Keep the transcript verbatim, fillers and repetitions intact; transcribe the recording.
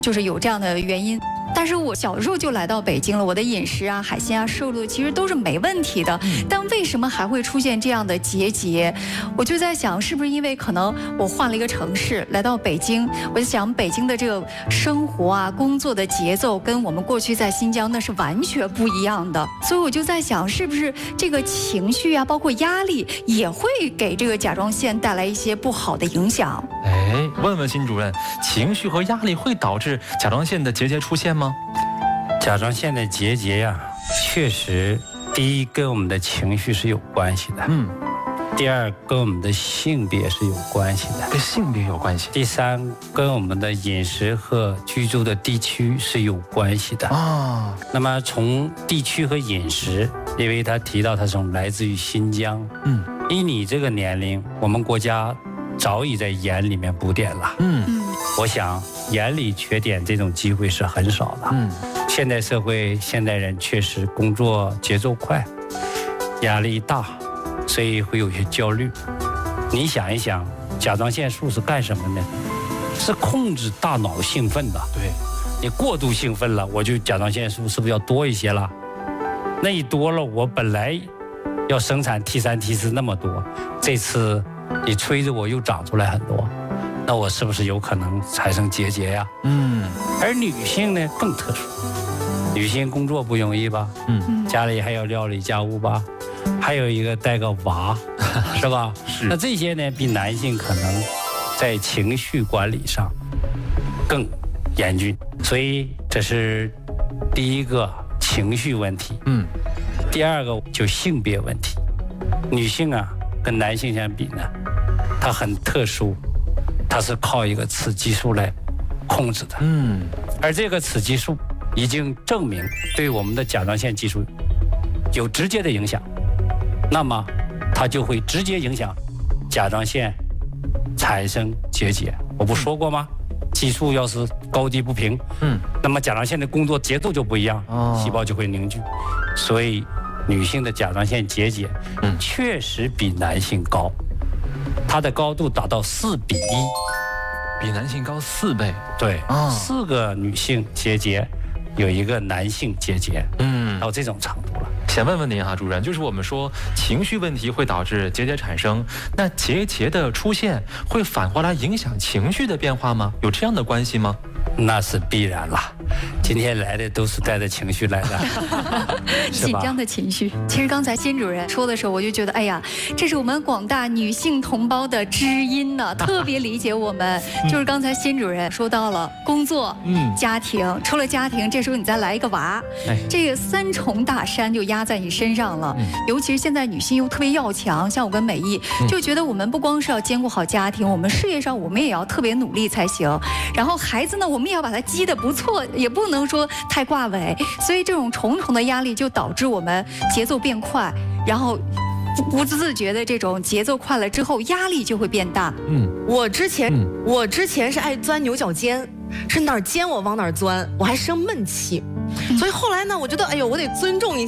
就是有这样的原因。但是我小时候就来到北京了，我的饮食啊、海鲜啊、摄入其实都是没问题的，但为什么还会出现这样的结节？我就在想，是不是因为可能我换了一个城市，来到北京，我就想北京的这个生活啊、工作的节奏跟我们过去在新疆那是完全不一样的，所以我就在想，是不是这个情绪啊，包括压力，也会给这个甲状腺带来一些不好的影响？ 哎，问问辛主任，情绪和压力会导致甲状腺的结节出现吗？ 甲状腺的结节呀、啊，确实，第一跟我们的情绪是有关系的，嗯，第二跟我们的性别是有关系的， 跟性别有关系， 第三跟我们的饮食和居住的地区是有关系的啊。那么从地区和饮食，因为他提到他从来自于新疆，嗯，以你这个年龄，我们国家早已在盐里面补碘了，嗯，我想盐里缺碘这种机会是很少的，嗯，现代社会现代人确实工作节奏快，压力大，所以会有些焦虑。你想一想，甲状腺素是干什么呢？是控制大脑兴奋的。对，你过度兴奋了，我就甲状腺素是不是要多一些了？那一多了，我本来要生产 T 三 T 四那么多，这次你催着我又长出来很多，那我是不是有可能产生结节呀？嗯，而女性呢更特殊，女性工作不容易吧？嗯，家里还要料理家务吧，还有一个带个娃，是吧？是。那这些呢，比男性可能在情绪管理上更严峻，所以这是第一个情绪问题。嗯，第二个就性别问题，女性啊跟男性相比呢，她很特殊，它是靠一个雌激素来控制的。嗯，而这个雌激素已经证明对我们的甲状腺激素有直接的影响，那么它就会直接影响甲状腺产生结节。我不说过吗？激素要是高低不平，嗯，那么甲状腺的工作节奏就不一样，哦，细胞就会凝聚。所以女性的甲状腺结节，嗯，确实比男性高。它的高度达到四比一， 比男性高四倍。 对，哦，四个女性结节，有一个男性结节，嗯，到这种程度了。 想问问您哈，主任，就是我们说情绪问题会导致结节产生，那结节的出现会反过来影响情绪的变化吗？有这样的关系吗？ 那是必然了。今天来的都是带着情绪来的， 紧张的情绪。其实刚才辛主任说的时候，我就觉得，哎呀，这是我们广大女性同胞的知音呢，特别理解我们。就是刚才辛主任说到了工作、嗯，家庭，除了家庭，这时候你再来一个娃，哎，这个三重大山就压在你身上了。嗯，尤其是现在女性又特别要强，像我跟美意，就觉得我们不光是要兼顾好家庭，我们事业上我们也要特别努力才行。然后孩子呢，我们也要把他激得不错，也不能说太挂尾，所以这种重重的压力就导致我们节奏变快，然后不自觉的这种节奏快了之后，压力就会变大。 嗯，我之前、嗯、我之前是爱钻牛角尖，是哪儿尖我往哪儿钻，我还生闷气。所以后来呢，我觉得，哎呦，我得尊重一